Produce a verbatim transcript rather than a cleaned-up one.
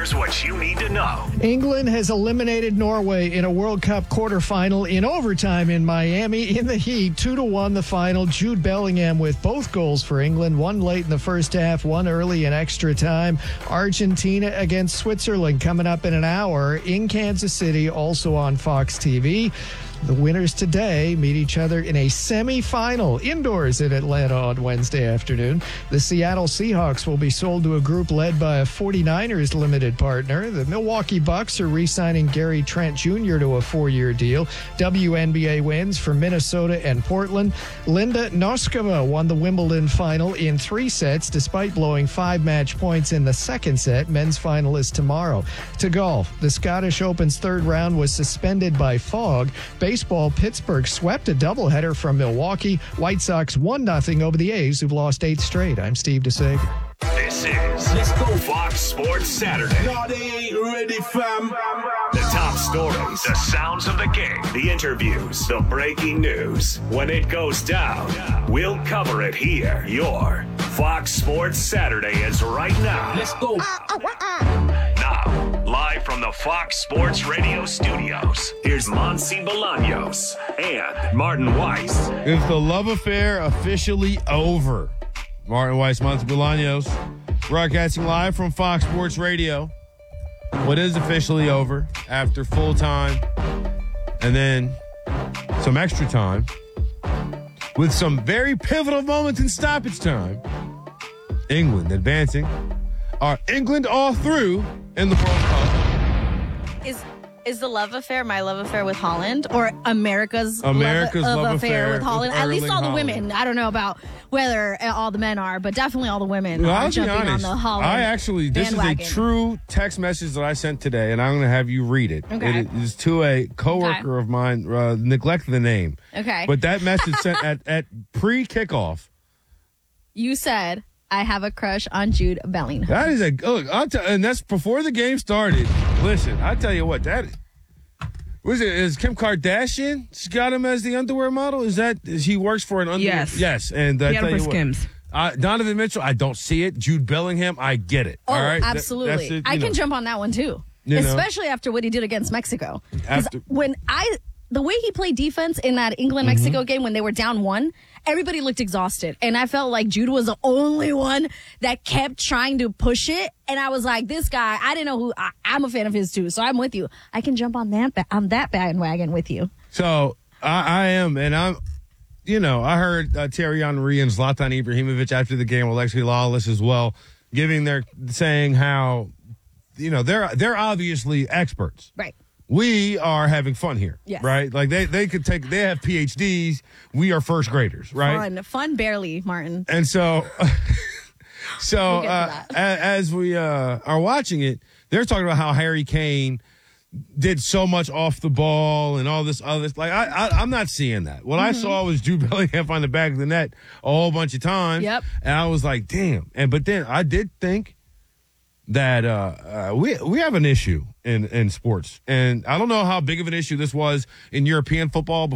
Here's what you need to know. England has eliminated Norway in a World Cup quarterfinal in overtime in Miami. In the heat, two to one the final. Jude Bellingham with both goals for England, one late in the first half, one early in extra time. Argentina against Switzerland coming up in an hour in Kansas City, also on Fox T V. The winners today meet each other in a semifinal indoors in Atlanta on Wednesday afternoon. The Seattle Seahawks will be sold to a group led by a 49ers limited partner. The Milwaukee Bucks are re-signing Gary Trent Junior to a four-year deal. W N B A wins for Minnesota and Portland. Linda Noskova won the Wimbledon final in three sets despite blowing five match points in the second set. Men's final is tomorrow. To golf, the Scottish Open's third round was suspended by fog. Baseball, Pittsburgh swept a doubleheader from Milwaukee. White Sox one nothing over the A's, who've lost eight straight. I'm Steve DeSager. This is Let's Go Fox Sports Saturday. No, they ain't ready, fam. The top stories, the sounds of the game, the interviews, the breaking news. When it goes down, we'll cover it here. Your Fox Sports Saturday is right now. Let's go. Now, live from the Fox Sports Radio studios, here's Monsi Bolaños and Martin Weiss. Is the love affair officially over? Martin Weiss, Monsi Bolaños, broadcasting live from Fox Sports Radio. What is officially over after full time and then some extra time with some very pivotal moments in stoppage time. England advancing. Are England all through in the World Cup? Is is the love affair my love affair with Holland, or America's, America's love, love, love affair, affair with Holland? with At least all the Holland. women. I don't know about whether all the men are, but definitely all the women Well, are I'll be jumping honest. on the Holland I actually, this bandwagon. is a true text message that I sent today, and I'm going to have you read it. Okay. It is to a coworker Okay. of mine. Uh, neglect the name. Okay. But that message sent at, at pre-kickoff. You said, I have a crush on Jude Bellingham. That is a look, I'll tell, and that's before the game started. Listen, I tell you what, that was it. Is Kim Kardashian? She got him as the underwear model. Is that is he works for an underwear? Yes. yes. And I He had tell him you for what, Skims. uh, Donovan Mitchell, I don't see it. Jude Bellingham, I get it. Oh, all right, That- absolutely. that's it, you I know. can jump on that one too. You know? Especially after what he did against Mexico. 'Cause After- when I the way he played defense in that England Mexico game when they were down one, everybody looked exhausted. And I felt like Jude was the only one that kept trying to push it. And I was like, this guy, I didn't know who I, I'm a fan of his too. So I'm with you. I can jump on that ba- on that bandwagon with you. So I, I am, and I'm. You know, I heard uh, Thierry Henry and Zlatan Ibrahimovic after the game, Alexi Lawless as well, giving their saying how, you know, they're they're obviously experts. Right. We are having fun here, Yes. right? Like they they could take, they have P H Ds. We are first graders, right? Fun. Fun barely, Martin. And so, so We'll get to uh, that. a- as we uh, are watching it, they're talking about how Harry Kane did so much off the ball and all this other. Like I, I I'm not seeing that. What Mm-hmm. I saw was Jude Bellingham on the back of the net a whole bunch of times. Yep. And I was like, damn. And but then I did think that uh, uh, we we have an issue in in sports, and I don't know how big of an issue this was in European football.